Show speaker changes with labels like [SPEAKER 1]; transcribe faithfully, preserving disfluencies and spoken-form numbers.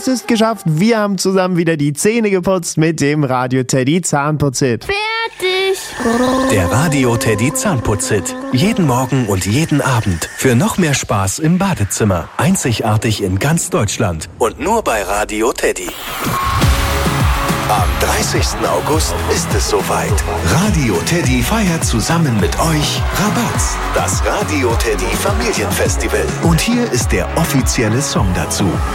[SPEAKER 1] Es ist geschafft, wir haben zusammen wieder die Zähne geputzt mit dem Radio Teddy Zahnputzhit.
[SPEAKER 2] Fertig!
[SPEAKER 3] Der Radio Teddy Zahnputzhit. Jeden Morgen und jeden Abend. Für noch mehr Spaß im Badezimmer. Einzigartig in ganz Deutschland. Und nur bei Radio Teddy. Am dreißigsten August ist es soweit. Radio Teddy feiert zusammen mit euch Rabatz, das Radio Teddy Familienfestival. Und hier ist der offizielle Song dazu.